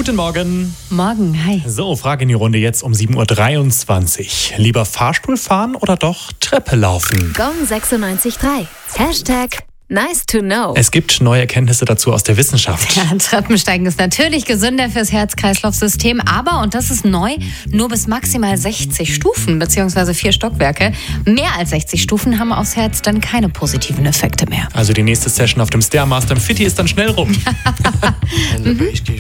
Guten Morgen. Morgen, hi. So, Frage in die Runde jetzt um 7.23 Uhr. Lieber Fahrstuhl fahren oder doch Treppe laufen? Gong 96.3. Hashtag nice to know. Es gibt neue Erkenntnisse dazu aus der Wissenschaft. Ja, Treppensteigen ist natürlich gesünder fürs Herz-Kreislauf-System, aber, und das ist neu, nur bis maximal 60 Stufen bzw. 4 Stockwerke. Mehr als 60 Stufen haben aufs Herz dann keine positiven Effekte mehr. Also die nächste Session auf dem Stairmaster im Fitti ist dann schnell rum.